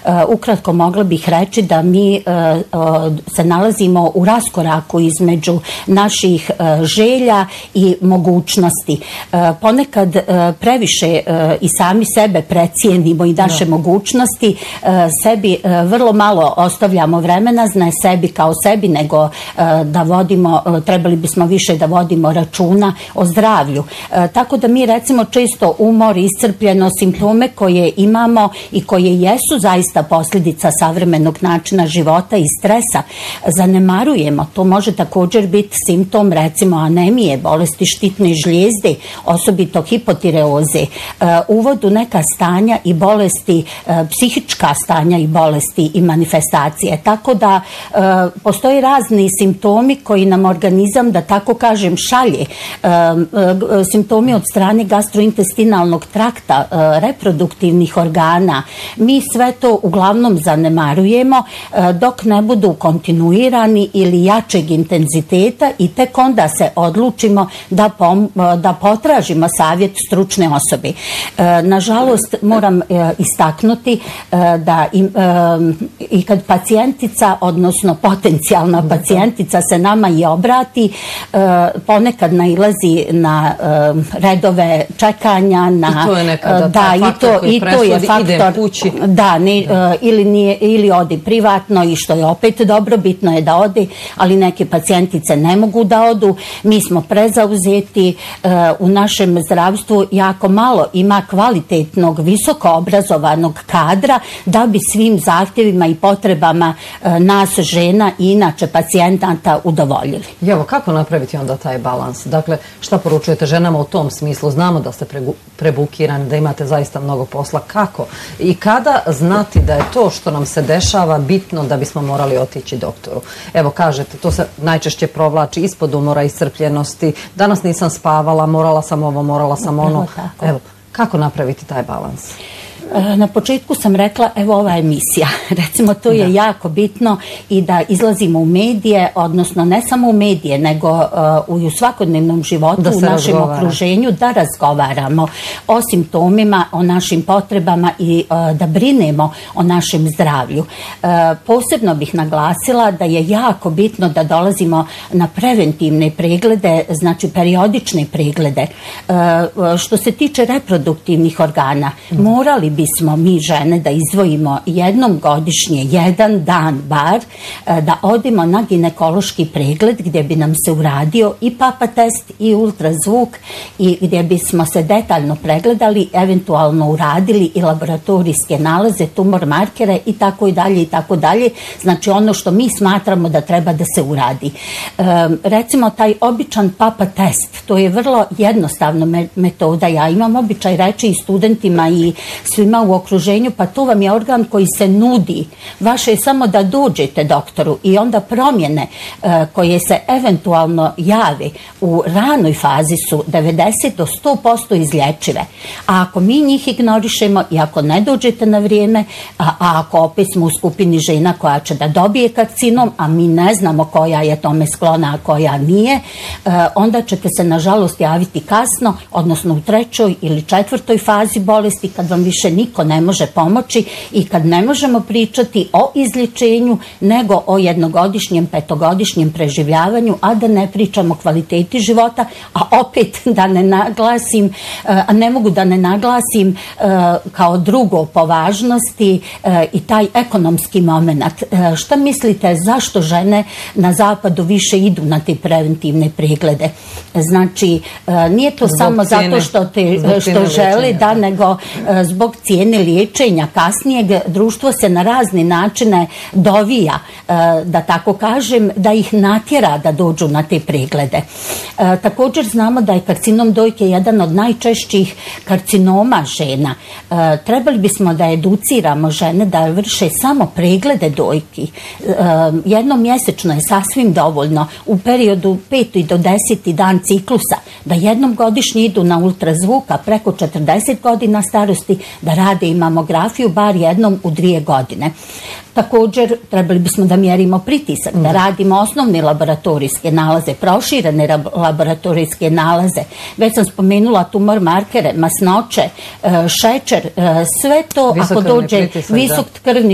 Ukratko mogla bih reći da mi se nalazimo u raskoraku između naših želja i mogućnosti. Ponekad previše i sami sebe precijenimo i naše mogućnosti, sebi vrlo malo ostavljamo vremena, ne sebi kao sebi, nego da vodimo, trebali bismo više da vodimo računa o zdravlju. Tako da mi recimo često umor, iscrpljenost, simptome koje imamo i koje jesu zaista posljedica savremenog načina života i stresa zanemarujemo. To može također biti simptom recimo anemije, bolesti štitne žlijezde, osobito hipotireoze, uvod u neka stanja i bolesti, psihička stanja i bolesti i manifestacije. Tako da postoji razni simptomi koji nam organizam, da tako kažem, šalje. Simptomi od strane gastrointestinalnog trakta, reproduktivnih organa. Mi sve to uglavnom zanemarujemo dok ne budu kontinuirani ili jačeg intenziteta i tek onda se odlučimo da potražimo savjet stručne osobe. Nažalost, moram istaknuti da i kad pacijentica, odnosno potencijalna pacijentica se nama i obrati, ponekad nailazi na redove čekanja, i to je nekada faktor koji presudi, idem kući. Da, ili odi privatno, i što je opet dobro, bitno je da ode, ali neke pacijentice ne mogu da odu. Mi smo prezauzeti, u našem zdravstvu jako malo ima kvalitetnog, visoko obrazovanog kadra da bi svim zahtjevima i potrebama nas žena i inače pacijentanta udovoljili. Evo, kako napraviti onda taj balans? Dakle, šta poručujete ženama u tom smislu? Znamo da ste prebukirani, da imate zaista mnogo posla. Kako? I kada znati da je to što nam se dešava bitno da bismo morali otići doktoru? Evo, kažete, to se najčešće provlači ispod umora i iscrpljenosti. Danas nisam spavala, morala sam ovo, morala sam ono. Evo, kako napraviti taj balans? Na početku sam rekla, evo ova emisija, recimo to je jako bitno i da izlazimo u medije, odnosno ne samo u medije, nego u svakodnevnom životu, u našem okruženju, da razgovaramo o simptomima, o našim potrebama i da brinemo o našem zdravlju. Posebno bih naglasila da je jako bitno da dolazimo na preventivne preglede, znači periodične preglede. Što se tiče reproduktivnih organa, morali bismo mi žene da izdvojimo jednom godišnje, jedan dan bar, da odemo na ginekološki pregled gdje bi nam se uradio i papa test i ultrazvuk i gdje bismo se detaljno pregledali, eventualno uradili i laboratorijske nalaze, tumor markere i tako i dalje i tako dalje. Znači ono što mi smatramo da treba da se uradi. Recimo taj običan papa test, to je vrlo jednostavna metoda. Ja imam običaj reći i studentima i svima u okruženju, pa to vam je organ koji se nudi. Vaše je samo da dođete doktoru i onda promjene koje se eventualno jave u ranoj fazi su 90 do 100% izlječive. A ako mi njih ignorišemo i ako ne dođete na vrijeme, a ako opet smo u skupini žena koja će da dobije karcinom, a mi ne znamo koja je tome sklona, a koja nije, onda ćete se nažalost javiti kasno, odnosno u 3. ili 4. fazi bolesti, kad vam više niko ne može pomoći i kad ne možemo pričati o izlječenju, nego o jednogodišnjem, 5-godišnjem preživljavanju, a da ne pričamo o kvaliteti života, a opet da ne naglasim, a ne mogu da ne naglasim kao drugo po važnosti i taj ekonomski moment. Šta mislite, zašto žene na zapadu više idu na te preventivne preglede? Znači, nije to samo zato što žele, da, nego zbog cijene liječenja. Kasnijeg društvo se na razne načine dovija, da tako kažem, da ih natjera da dođu na te preglede. Također znamo da je karcinom dojke jedan od najčešćih karcinoma žena. Trebali bismo da educiramo žene da vrše samo preglede dojki. Jednom mjesečno je sasvim dovoljno u periodu 5. do 10. dan ciklusa, da jednom godišnje idu na ultrazvuka preko 40 godina starosti, da rade i mamografiju bar jednom u 2 godine. Također, trebali bismo da mjerimo pritisak, da radimo osnovne laboratorijske nalaze, proširene laboratorijske nalaze. Već sam spomenula tumor markere, masnoće, šećer, sve to ako dođe visok krvni